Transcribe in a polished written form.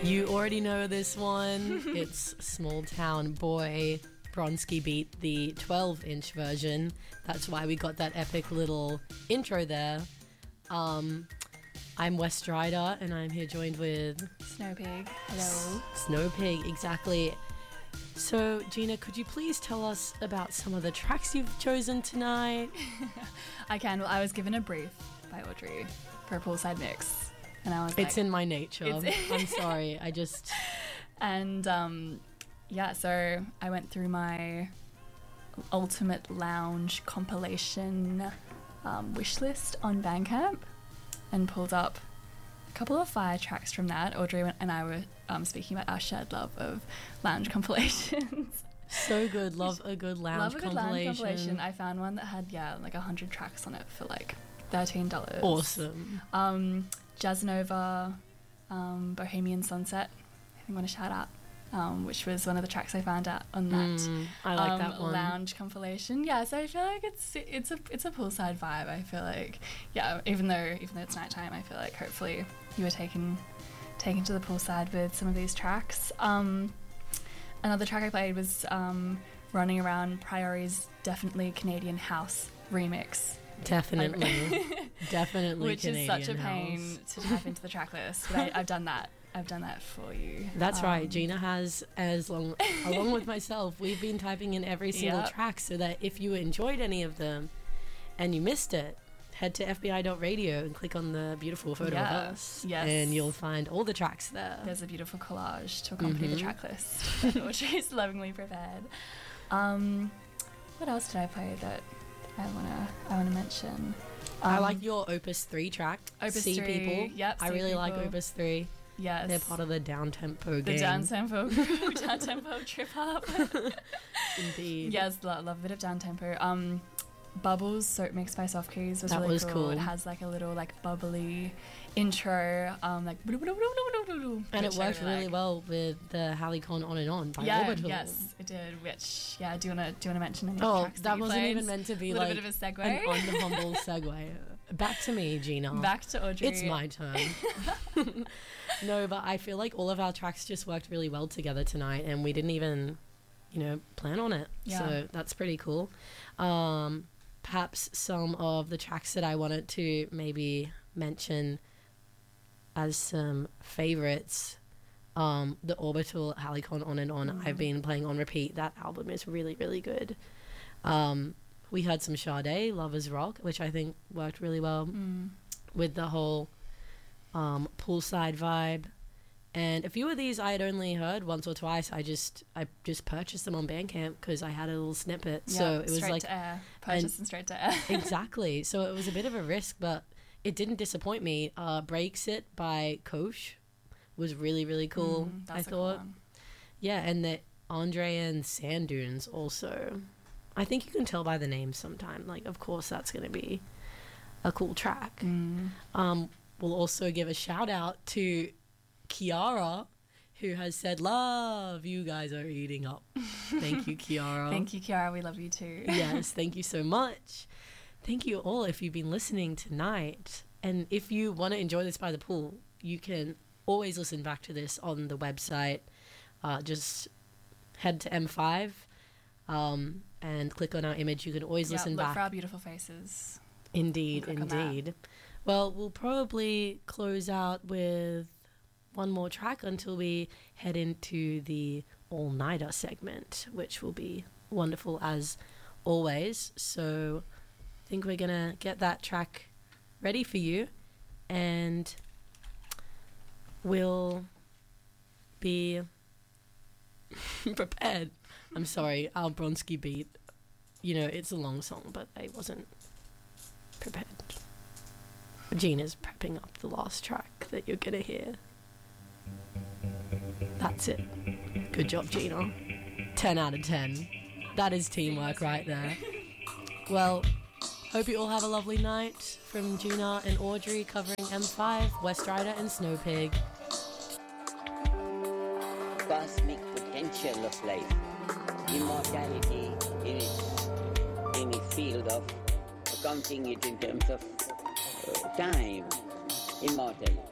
You already know this one. It's Small Town Boy. Bronski beat the 12-inch version. That's why we got that epic little intro there. I'm Wes Strider, and I'm here joined with... Snowpig. Hello. Snowpig, exactly. So, Gina, could you please tell us about some of the tracks you've chosen tonight? I can. Well, I was given a brief by Audrey for a poolside mix. And I was It's in my nature. I'm sorry. And, yeah, so I went through my Ultimate Lounge compilation wish list on Bandcamp and pulled up a couple of fire tracks from that. Audrey and I were speaking about our shared love of lounge compilations. So good. Love a good lounge compilation. I found one that had, like 100 tracks on it for like $13. Awesome. Jazz Nova, Bohemian Sunset, I want to shout out, which was one of the tracks I found out on that I like that one. lounge compilation. Yeah, so I feel like it's a poolside vibe. I feel like, even though it's nighttime, I feel like hopefully you were taken to the poolside with some of these tracks. Another track I played was Running Around Priori's Definitely Canadian House remix. Definitely which Canadian is such a pain house. to type into the track list, but I've done that for you. That's right. Gina has, along with myself, we've been typing in every single track so that if you enjoyed any of them and you missed it, head to fbi.radio and click on the beautiful photo of us. Yes. And you'll find all the tracks there. There's a beautiful collage to accompany the track list that Audrey's lovingly prepared. What else did I play that I wanna mention? I like your Opus 3 track. Opus Sea 3, People. Yep. I really like Opus 3. Yes. They're part of the down-tempo gang. The down-tempo crew, down-tempo trip-hop. Indeed. Yes, love a bit of down-tempo. Bubbles, Soap Mix by Soft Keys was that really was cool. It has like a little like bubbly intro, like and it worked really well with the Halicon On and On by Orbital. Yes, it did. Which do you wanna mention any Oh, tracks that you wasn't played? even meant to be a little like bit of a segue. an on the humble segue. Back to me, Gina. Back to Audrey. It's my turn. No, but I feel like all of our tracks just worked really well together tonight, and we didn't even, plan on it. Yeah. So that's pretty cool. Perhaps some of the tracks that I wanted to maybe mention as some favorites. The Orbital Halicon On and On, I've been playing on repeat. That album is really, really good. We heard some Sade, Lovers Rock, which I think worked really well with the whole poolside vibe. And a few of these I had only heard once or twice. I just purchased them on Bandcamp because I had a little snippet. Yeah, so it was straight like to air. Purchase and straight to air. Exactly. So it was a bit of a risk, but it didn't disappoint me. Breaks It by Kosh was really, really cool. That's I thought. Cool one. Yeah, and the Andre and Sand Dunes also. I think you can tell by the name sometime. Like, of course, that's going to be a cool track. We'll also give a shout out to Kiara, who has said, "Love, you guys are eating up." Thank you, Kiara. Thank you, Kiara. We love you too. Yes, thank you so much. Thank you all if you've been listening tonight. And if you want to enjoy this by the pool, you can always listen back to this on the website. Just head to M5 and click on our image. You can always listen look back. for our beautiful faces. Indeed, indeed. Well, we'll probably close out with one more track until we head into the all-nighter segment, which will be wonderful as always. So I think we're gonna get that track ready for you, and we'll be prepared. I'm sorry, our Bronski beat, it's a long song, but I wasn't prepared. Gina's prepping up the last track that you're gonna hear. That's it. Good job, Gina. 10 out of 10. That is teamwork right there. Well, hope you all have a lovely night. From Gina and Audrey covering M5, Wes Strider and Snowpig. Cosmic potential of life. Immortality in its field of counting it in terms of time. Immortal.